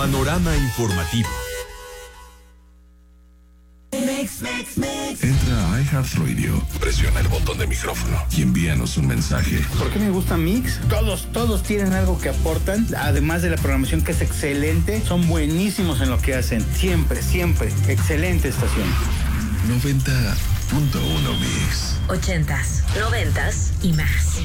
Panorama informativo. Entra a iHeartRadio, presiona el botón de micrófono y envíanos un mensaje. ¿Por qué me gusta Mix? Todos tienen algo que aportan, además de la programación que es excelente, son buenísimos en lo que hacen. Siempre, excelente estación. 90.1 Mix. 80s, 90s y más.